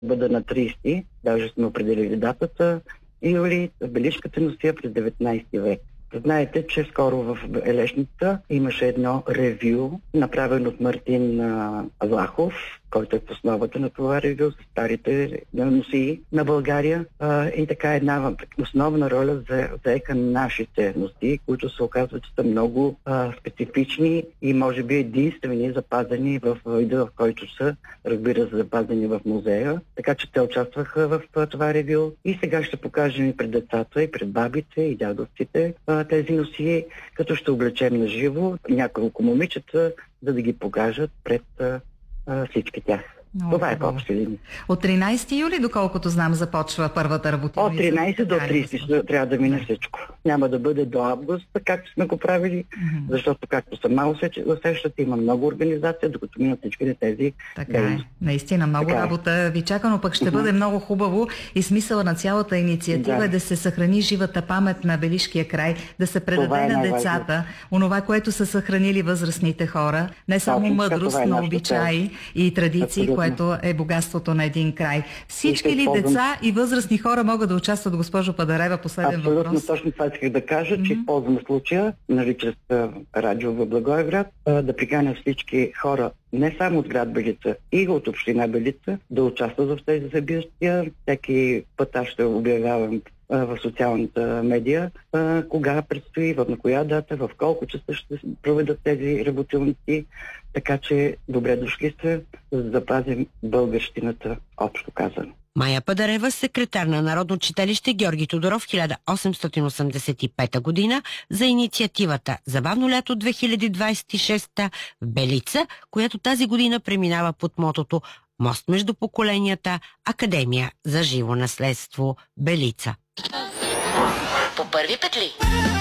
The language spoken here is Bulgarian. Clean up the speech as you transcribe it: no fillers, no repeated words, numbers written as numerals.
бъда на 30, даже сме определили датата, юли, в Белишката носия през 19 век. Знаете, че скоро в Елешница имаше едно ревю, направено от Мартин Влахов, който е в основата на това ревю за старите носии на България. И така една основна роля заеха нашите носии, които се оказват, че са много специфични и може би единствени запазени в вида, в който са, разбира се, запазени в музея. Така че те участваха в това ревю. И сега ще покажем и пред децата, и пред бабите, и дядовците тези носии, като ще облечем на живо няколко момичета, за да ги покажат пред всички тях. Това е по-общи линии. От 13 юли, доколкото знам, започва първата работа. От 13 до 30 трябва да мине всичко. Няма да бъде до август, както сме го правили, защото както сама усещате, има много организация, докато минат всички тези. Така е. Наистина много работа ви чака, но пък ще бъде много хубаво и смисъла на цялата инициатива е да се съхрани живата памет на Белишкия край, да се предаде на децата онова, което са съхранили възрастните хора, не само мъдрост, но обичаи и традиции, което е богатството на един край. Всички ли деца и възрастни хора могат да участват, госпожо Падарева? Последен въпрос. Абсолютно точно това исках да кажа, че използвам случая, чрез радио в Благоевград, да приканя всички хора, не само от град Белица, и от община Белица, да участват в тези събития. Всеки път аз ще обявявам в социалната медия, кога предстои, на коя дата, в колко часа ще проведат тези работилници, така че добре дошли се, за да запазим българщината, общо казано. Мая Падарева, секретар на Народно читалище Георги Тодоров 1885 година, за инициативата Забавно лято 2026 в Белица, която тази година преминава под мотото Мост между поколенията, Академия за живо наследство Белица. По първи петли.